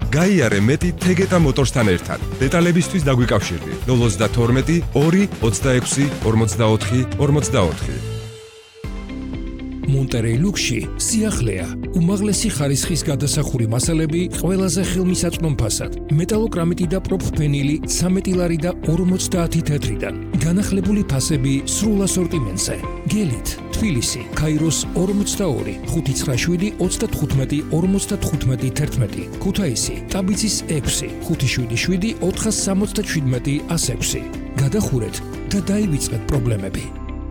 გაიარე მეტი თეგეტა მოტორსთან ერთად. დეტალებისთვის დაგვიკავშირდით 032 2 26 44 44. მონტერეი ლუქსში სიახლეა, უმაღლესი ხარისხის გადასახური მასალები ყველაზე ხელმისაწვდომ ფასად, მეტალოკრამიტი და პროფფენილი 13 ლარი და 50 თეთრიდან, განახლებული ფასები სრულ ასორტიმენტზე. გელით, თბილისი, ქაიროს 42, 597 35 55 11, ქუთაისი, ტაბიცის 6, 577 467 106. გადახურეთ და დაივიწყეთ პრობლემები.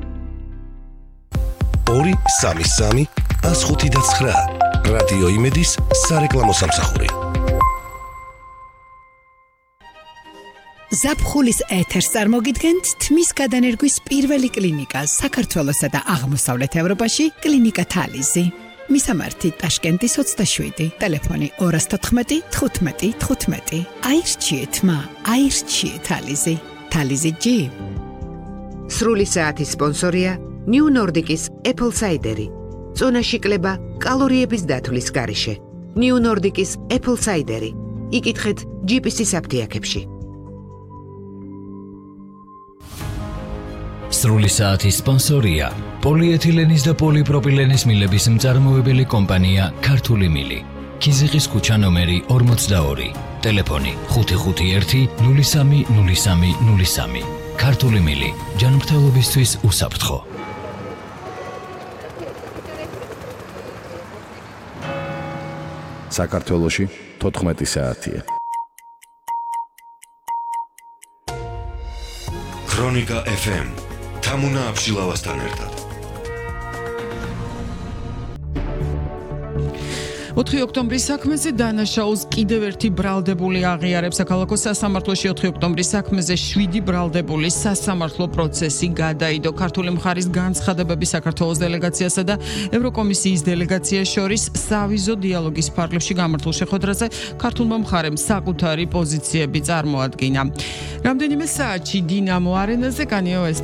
233 105 რადიო იმედის სარეკლამო სამსახური. ზაფხულის ეთერს წარმოგიდგენთ თმის გადანერგვის პირველი კლინიკა საქართველოსა და აღმოსავლეთ ევროპაში კლინიკა თალიზი. მისამართი ტაშკენტის 27, ტელეფონი 214 15 15. აირჩიეთ თალიზი. თალიზი G. სრული საათის სპონსორია New Nordic-ის Apple Cider-ი. წონაში კლება კალორიების დათვლის გარეშე. New Nordic-ის Apple Cider-ი. იკითხეთ GPS-ის აფთიაქებში. სრული საათის სპონსორია პოლიეთილენის და პოლიპროპილენის მილების მწარმოებელი კომპანია ქართული მილი. ქიზიყის ქუჩა ნომერი 42, ტელეფონი 551 03 03 03. ქართული მილი, ჯანმრთელობისთვის უსაფრთხო. საქართველოში 14 საათია. ქრონიკა FM თამუნა აბშილავასთან ერთად. 4 ოქტომბრის საქმეზე დანაშაულს კიდევ ერთი ბრალდებული აღიარებს. საქალაქო სასამართლოში 4 ოქტომბრის საქმეზე 7 ბრალდებული სასამართლო პროცესი გადაიდო. ქართული მხარის განცხადებები საქართველოს დელეგაციასა და ევროკომისიის დელეგაციას შორის სავიზო დიალოგის ფარგლებში გამართულ შეხვედრაზე ქართულმა მხარემ საკუთარი პოზიციები წარმოადგინა. რამდენიმე საათში დინამო არენაზე კანიო